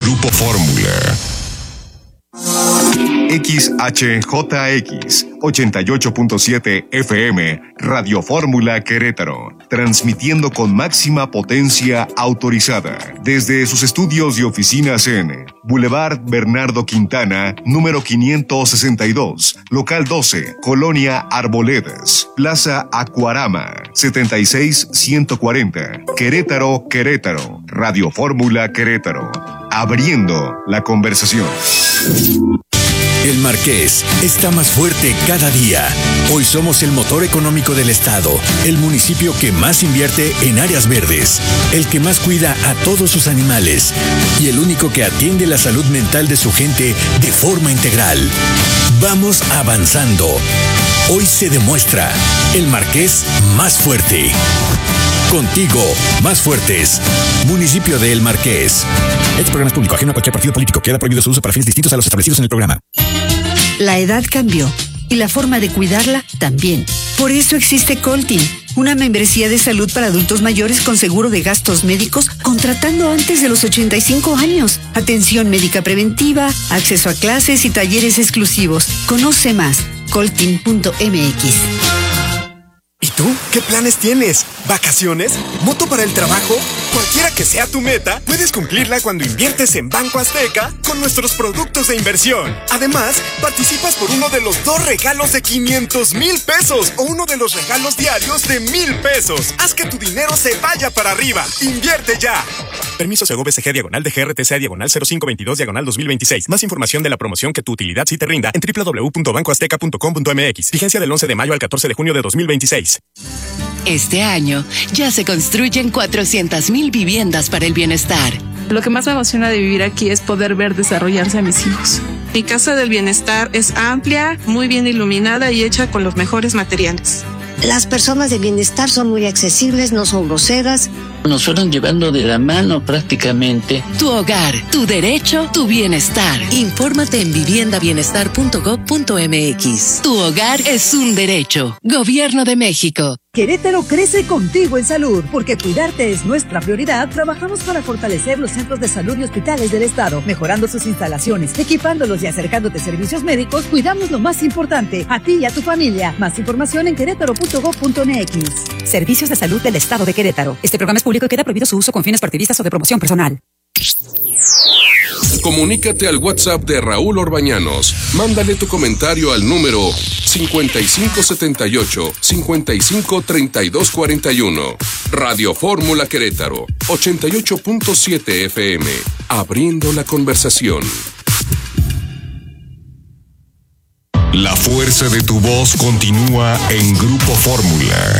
Grupo Fórmula. XHJX 88.7 FM, Radio Fórmula Querétaro, transmitiendo con máxima potencia autorizada desde sus estudios y oficinas en Boulevard Bernardo Quintana, número 562, local 12, Colonia Arboledas, Plaza Acuarama, 76140, Querétaro, Querétaro, Radio Fórmula Querétaro, abriendo la conversación. El Marqués está más fuerte cada día. Hoy somos el motor económico del estado, el municipio que más invierte en áreas verdes, el que más cuida a todos sus animales y el único que atiende la salud mental de su gente de forma integral. Vamos avanzando. Hoy se demuestra el Marqués más fuerte. Contigo, más fuertes. Municipio de El Marqués. Este programa es público, ajeno a cualquier partido político. Queda prohibido su uso para fines distintos a los establecidos en el programa. La edad cambió y la forma de cuidarla también. Por eso existe Coltin, una membresía de salud para adultos mayores con seguro de gastos médicos contratando antes de los 85 años. Atención médica preventiva, acceso a clases y talleres exclusivos. Conoce más, coltin.mx. ¿Y tú? ¿Qué planes tienes? ¿Vacaciones? ¿Moto para el trabajo? Cualquiera que sea tu meta, puedes cumplirla cuando inviertes en Banco Azteca con nuestros productos de inversión. Además, participas por uno de los 2 regalos de 500,000 pesos o uno de los regalos diarios de 1,000 pesos. Haz que tu dinero se vaya para arriba. ¡Invierte ya! Permiso Sego BCG /DGRTC/0522/2026. Más información de la promoción que tu utilidad sí te rinda en www.bancoazteca.com.mx. Vigencia del 11 de mayo al 14 de junio de 2026. Este año ya se construyen 400,000 viviendas para el bienestar. Lo que más me emociona de vivir aquí es poder ver desarrollarse a mis hijos. Mi casa del bienestar es amplia, muy bien iluminada y hecha con los mejores materiales. Las personas de bienestar son muy accesibles, no son groseras. Nos fueron llevando de la mano prácticamente. Tu hogar, tu derecho, tu bienestar. Infórmate en viviendabienestar.gov.mx. Tu hogar es un derecho. Gobierno de México. Querétaro crece contigo en salud, porque cuidarte es nuestra prioridad. Trabajamos para fortalecer los centros de salud y hospitales del estado, mejorando sus instalaciones, equipándolos y acercándote servicios médicos. Cuidamos lo más importante, a ti y a tu familia. Más información en querétaro.gov.mx. Servicios de salud del estado de Querétaro. Este programa es público y queda prohibido su uso con fines partidistas o de promoción personal. Comunícate al WhatsApp de Raúl Orbañanos. Mándale tu comentario al número 5578-553241. Radio Fórmula Querétaro, 88.7 FM. Abriendo la conversación. La fuerza de tu voz continúa en Grupo Fórmula.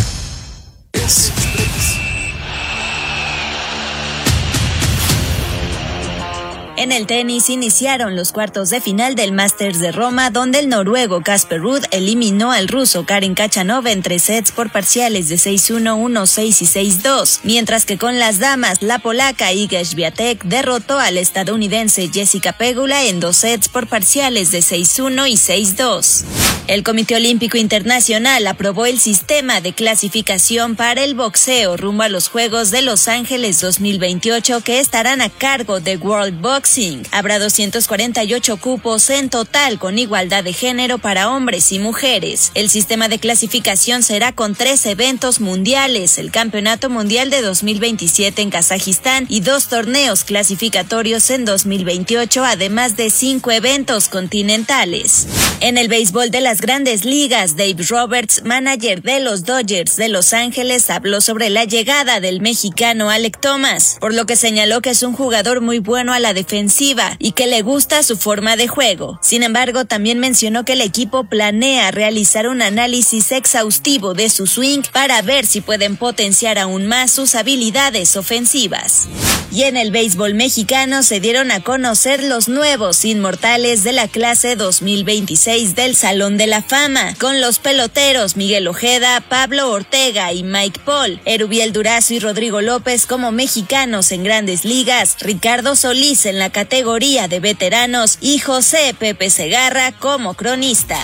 En el tenis iniciaron los cuartos de final del Masters de Roma, donde el noruego Casper Ruud eliminó al ruso Karen Khachanov en 3 sets por parciales de 6-1, 1-6 y 6-2, mientras que con las damas, la polaca Iga Świątek derrotó al estadounidense Jessica Pegula en 2 sets por parciales de 6-1 y 6-2. El Comité Olímpico Internacional aprobó el sistema de clasificación para el boxeo rumbo a los Juegos de Los Ángeles 2028, que estarán a cargo de World Boxing. Habrá 248 cupos en total, con igualdad de género para hombres y mujeres. El sistema de clasificación será con 3 eventos mundiales: el Campeonato Mundial de 2027 en Kazajistán y 2 torneos clasificatorios en 2028, además de 5 eventos continentales. En el béisbol de las Grandes Ligas, Dave Roberts, manager de los Dodgers de Los Ángeles, habló sobre la llegada del mexicano Alek Thomas, por lo que señaló que es un jugador muy bueno a la defensiva y que le gusta su forma de juego. Sin embargo, también mencionó que el equipo planea realizar un análisis exhaustivo de su swing para ver si pueden potenciar aún más sus habilidades ofensivas. Y en el béisbol mexicano se dieron a conocer los nuevos inmortales de la clase 2026 del Salón de la Fama, con los peloteros Miguel Ojeda, Pablo Ortega y Mike Paul, Erubiel Durazo y Rodrigo López como mexicanos en Grandes Ligas, Ricardo Solís en la categoría de veteranos y José Pepe Segarra como cronista.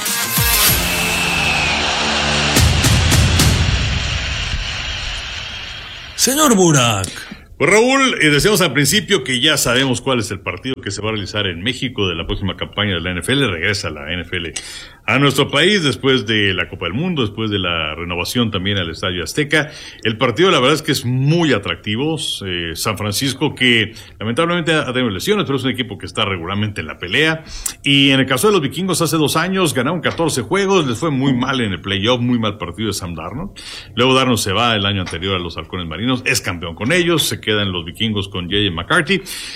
Señor Burak. Pues Raúl, decíamos al principio que ya sabemos cuál es el partido que se va a realizar en México de la próxima campaña de la NFL. Regresa la NFL a nuestro país después de la Copa del Mundo, después de la renovación también al Estadio Azteca. El partido la verdad es que es muy atractivo. San Francisco, que lamentablemente ha tenido lesiones, pero es un equipo que está regularmente en la pelea. Y en el caso de los vikingos, hace 2 años ganaron 14 juegos, les fue muy mal en el playoff, muy mal partido de Sam Darnold. Luego Darnold se va el año anterior a los Halcones Marinos, es campeón con ellos, se quedan los vikingos con J.J. McCarthy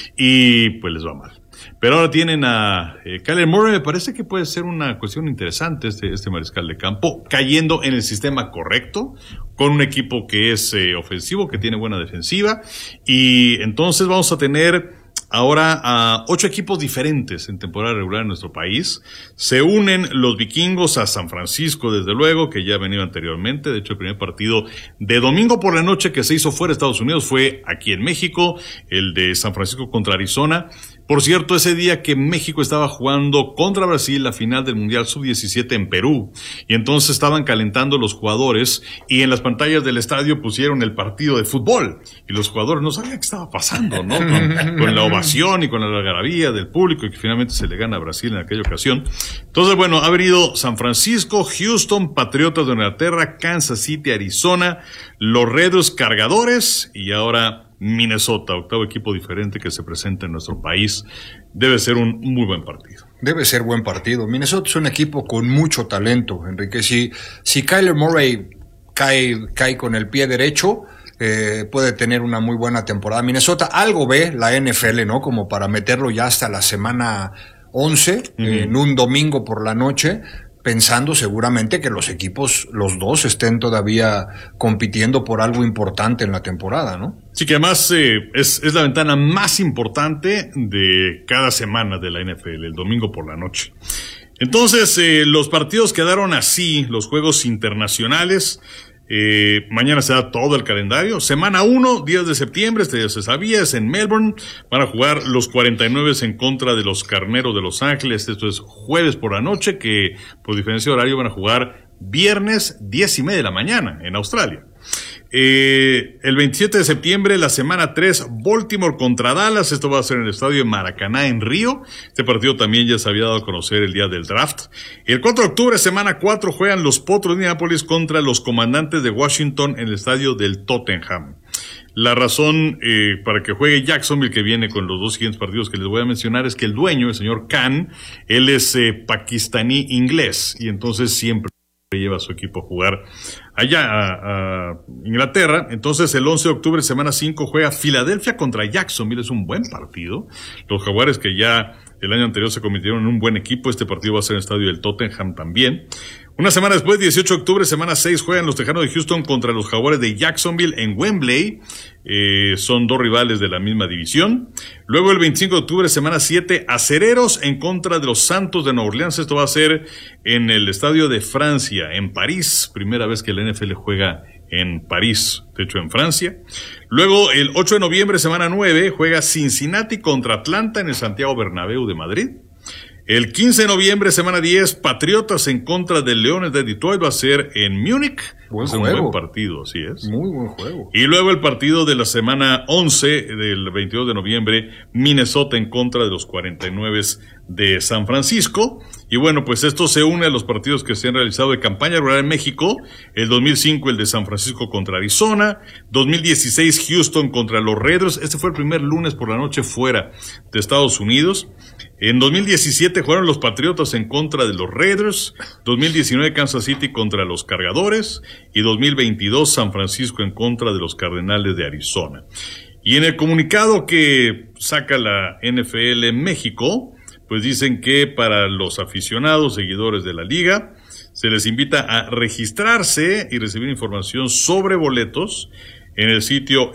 y pues les va mal. Pero ahora tienen a Kyler Murray. Me parece que puede ser una cuestión interesante este mariscal de campo, cayendo en el sistema correcto, con un equipo que es ofensivo, que tiene buena defensiva, y entonces vamos a tener ahora a 8 equipos diferentes en temporada regular en nuestro país. Se unen los vikingos a San Francisco, desde luego, que ya ha venido anteriormente. De hecho, el primer partido de domingo por la noche que se hizo fuera de Estados Unidos fue aquí en México, el de San Francisco contra Arizona. Por cierto, ese día que México estaba jugando contra Brasil la final del Mundial Sub-17 en Perú, y entonces estaban calentando los jugadores, y en las pantallas del estadio pusieron el partido de fútbol, y los jugadores no sabían qué estaba pasando, ¿no? Con la ovación y con la algarabía del público, y que finalmente se le gana a Brasil en aquella ocasión. Entonces, bueno, ha venido San Francisco, Houston, Patriotas de Inglaterra, Kansas City, Arizona, los Raiders, Cargadores, y ahora Minnesota, 8º equipo diferente que se presenta en nuestro país. Debe ser un muy buen partido. Debe ser buen partido. Minnesota es un equipo con mucho talento, Enrique. Si Kyler Murray cae con el pie derecho, puede tener una muy buena temporada. Minnesota algo ve la NFL, ¿no? Como para meterlo ya hasta la semana 11, en un domingo por la noche, pensando seguramente que los equipos, los dos, estén todavía compitiendo por algo importante en la temporada, ¿no? Sí, que además es la ventana más importante de cada semana de la NFL, el domingo por la noche. Entonces, los partidos quedaron así, los juegos internacionales. Mañana se da todo el calendario. Semana 1, 10 de septiembre, este ya se sabía, es en Melbourne. Van a jugar los 49 en contra de los Carneros de Los Ángeles. Esto es jueves por la noche, que por diferencia de horario van a jugar viernes 10:30 de la mañana en Australia. El 27 de septiembre, la semana 3, Baltimore contra Dallas. Esto va a ser en el estadio de Maracaná en Río. Este partido también ya se había dado a conocer el día del draft. El 4 de octubre, semana 4, juegan los Potros de Indianápolis contra los Comandantes de Washington en el estadio del Tottenham. La razón para que juegue Jacksonville, que viene con los 2 siguientes partidos que les voy a mencionar, es que el dueño, el señor Khan, él es pakistaní inglés, y entonces siempre lleva a su equipo a jugar allá a Inglaterra. Entonces el 11 de octubre, semana 5, juega Filadelfia contra Jacksonville. Es un buen partido. Los Jaguares, que ya el año anterior se convirtieron en un buen equipo, este partido va a ser en el estadio del Tottenham también. Una semana después, 18 de octubre, semana 6, juegan los Tejanos de Houston contra los Jaguares de Jacksonville en Wembley. Son 2 rivales de la misma división. Luego el 25 de octubre, semana 7, Acereros en contra de los Santos de Nueva Orleans. Esto va a ser en el Estadio de Francia, en París. Primera vez que la NFL juega en París, de hecho en Francia. Luego el 8 de noviembre, semana 9, juega Cincinnati contra Atlanta en el Santiago Bernabéu de Madrid. El 15 de noviembre, semana 10, Patriotas en contra de Leones de Detroit, va a ser en Múnich. Es un buen partido, así es. Muy buen juego. Y luego el partido de la semana 11, del 22 de noviembre, Minnesota en contra de los 49 de San Francisco. Y bueno, pues esto se une a los partidos que se han realizado de campaña rural en México. El 2005, el de San Francisco contra Arizona. 2016, Houston contra los Raiders. Este fue el primer lunes por la noche fuera de Estados Unidos. En 2017 jugaron los Patriotas en contra de los Raiders. 2019, Kansas City contra los Cargadores. Y 2022, San Francisco en contra de los Cardenales de Arizona. Y en el comunicado que saca la NFL en México, pues dicen que para los aficionados, seguidores de la liga, se les invita a registrarse y recibir información sobre boletos en el sitio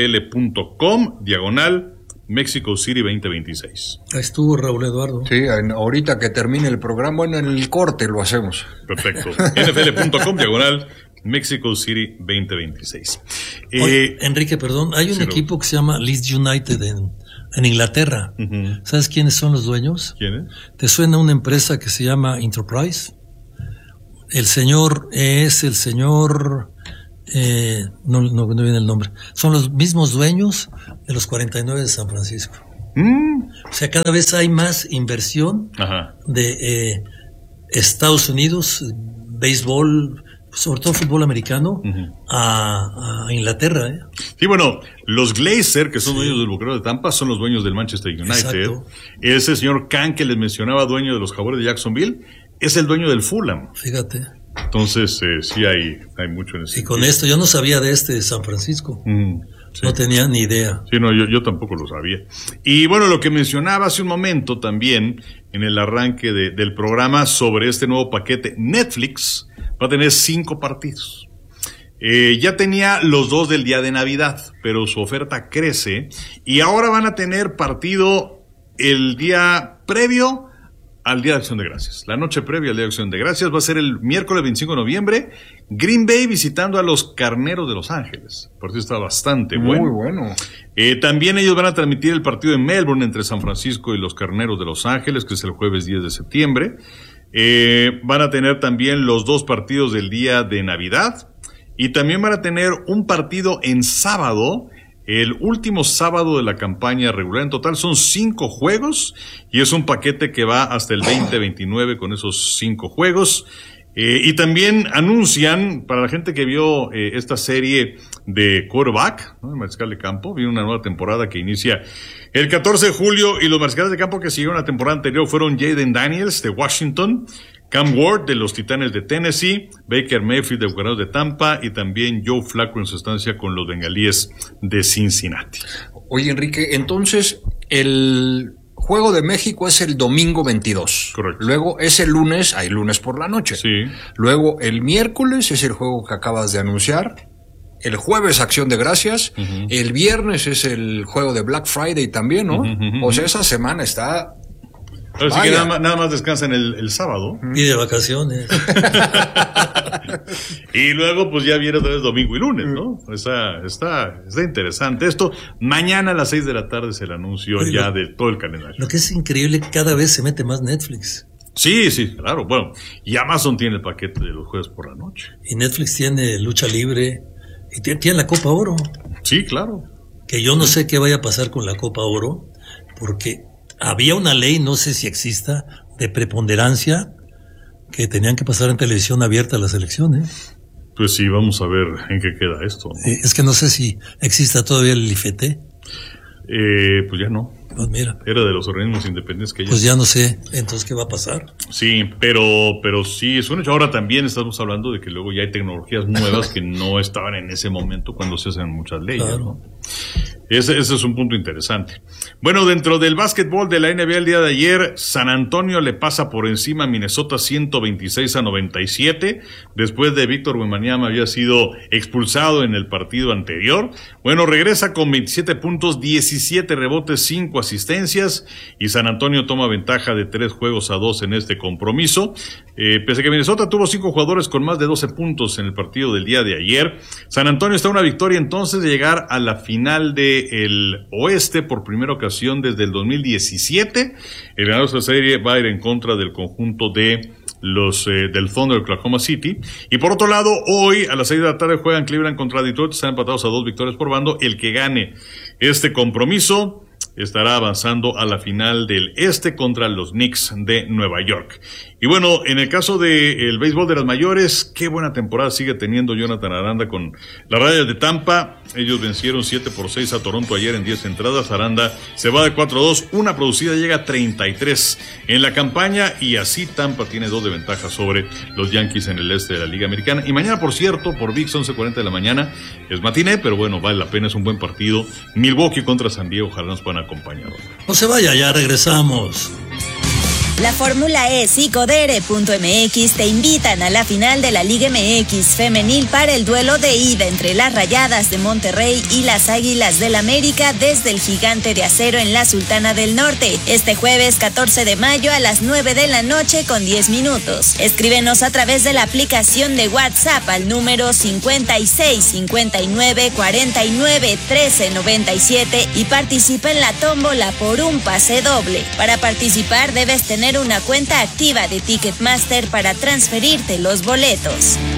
nfl.com/Mexico City 2026. Ahí estuvo Raúl Eduardo. Sí, ahorita que termine el programa, bueno, en el corte lo hacemos. Perfecto. nfl.com/Mexico City 2026. Oye, Enrique, perdón, hay un equipo que se llama Leeds United en Inglaterra. Uh-huh. ¿Sabes quiénes son los dueños? ¿Quiénes? ¿Te suena una empresa que se llama Enterprise? El señor es el señor No viene el nombre. Son los mismos dueños de los 49 de San Francisco. O sea, cada vez hay más inversión de Estados Unidos, béisbol, sobre todo fútbol americano, a Inglaterra. Sí, bueno, los Glazer, que son dueños del Bucaneros de Tampa, son los dueños del Manchester United. Exacto. Ese señor Khan que les mencionaba, dueño de los Jaguares de Jacksonville, es el dueño del Fulham. Fíjate. Entonces, sí hay mucho en ese sentido. Con esto, yo no sabía de de San Francisco. Sí. No tenía ni idea. Sí, no, yo tampoco lo sabía. Y bueno, lo que mencionaba hace un momento también, en el arranque del programa, sobre este nuevo paquete, Netflix va a tener 5 partidos. Ya tenía los 2 del día de Navidad, pero su oferta crece, y ahora van a tener partido el día previo al Día de Acción de Gracias. La noche previa al Día de Acción de Gracias va a ser el miércoles 25 de noviembre, Green Bay visitando a los Carneros de Los Ángeles. Por eso está bastante bueno. Muy bueno. También ellos van a transmitir el partido en Melbourne entre San Francisco y los Carneros de Los Ángeles, que es el jueves 10 de septiembre. Van a tener también los 2 partidos del día de Navidad, y también van a tener un partido en sábado, el último sábado de la campaña regular. En total son 5 juegos, y es un paquete que va hasta el 2029 con esos 5 juegos. Y también anuncian, para la gente que vio esta serie de quarterback, ¿no?, el mariscal de campo, viene una nueva temporada que inicia el 14 de julio, y los mariscales de campo que siguieron la temporada anterior fueron Jaden Daniels de Washington, Cam Ward de los Titanes de Tennessee, Baker Mayfield de Bucaneros de Tampa, y también Joe Flacco en su estancia con los Bengalíes de Cincinnati. Oye, Enrique, entonces el Juego de México es el domingo 22. Correcto. Luego es el lunes, hay lunes por la noche. Sí. Luego el miércoles es el juego que acabas de anunciar. El jueves Acción de Gracias. El viernes es el juego de Black Friday también, ¿no? O sea, esa semana está... Así que nada más descansan el sábado. Y de vacaciones. Y luego pues ya viene otra vez domingo y lunes, ¿no? Está interesante esto. Mañana a las 6 de la tarde es el anuncio ya de todo el calendario. Lo que es increíble, cada vez se mete más Netflix. Sí, claro. Bueno, y Amazon tiene el paquete de los jueves por la noche. Y Netflix tiene lucha libre. Y tiene la Copa Oro. Sí, claro. Que yo no sé qué vaya a pasar con la Copa Oro, porque había una ley, no sé si exista, de preponderancia, que tenían que pasar en televisión abierta las elecciones. Pues sí, vamos a ver en qué queda esto, ¿no? Es que no sé si exista todavía el IFT. Pues ya no. Pues mira. Era de los organismos independientes que ya... Pues ya no sé, entonces ¿qué va a pasar? Sí, pero sí, es un hecho. Ahora también estamos hablando de que luego ya hay tecnologías nuevas que no estaban en ese momento cuando se hacen muchas leyes, claro, ¿no? Ese es un punto interesante. Bueno, dentro del básquetbol de la NBA el día de ayer, San Antonio le pasa por encima a Minnesota 126-97, después de Víctor Wembanyama había sido expulsado en el partido anterior. Bueno, regresa con 27 puntos, 17 rebotes, 5 asistencias, y San Antonio toma ventaja de 3-2 en este compromiso. Pese a que Minnesota tuvo 5 jugadores con más de 12 puntos en el partido del día de ayer, San Antonio está a una victoria entonces de llegar a la final del oeste por primera ocasión desde el 2017. El ganador de esta serie va a ir en contra del conjunto de los del Thunder de Oklahoma City. Y por otro lado, hoy a las 6 de la tarde juegan Cleveland contra Detroit. Están empatados a 2 victorias por bando. El que gane este compromiso estará avanzando a la final del este contra los Knicks de Nueva York. Y bueno, en el caso del béisbol de las mayores, qué buena temporada sigue teniendo Jonathan Aranda con las Rayas de Tampa. Ellos vencieron 7-6 a Toronto ayer en 10 entradas. Aranda se va de 4-2, una producida, llega a 33 en la campaña, y así Tampa tiene 2 de ventaja sobre los Yankees en el este de la Liga Americana. Y mañana, por cierto, por ViX 11:40 de la mañana, es matiné, pero bueno, vale la pena, es un buen partido. Milwaukee contra San Diego, ojalá nos puedan acompañar. No se vaya, ya regresamos. La Fórmula E y Codere.mx te invitan a la final de la Liga MX femenil para el duelo de ida entre las Rayadas de Monterrey y las Águilas del América desde el Gigante de Acero en la Sultana del Norte, este jueves 14 de mayo a las 9 de la noche con 10 minutos. Escríbenos a través de la aplicación de WhatsApp al número 56 59 49 13 97 y participa en la tómbola por un pase doble. Para participar debes tener una cuenta activa de Ticketmaster para transferirte los boletos.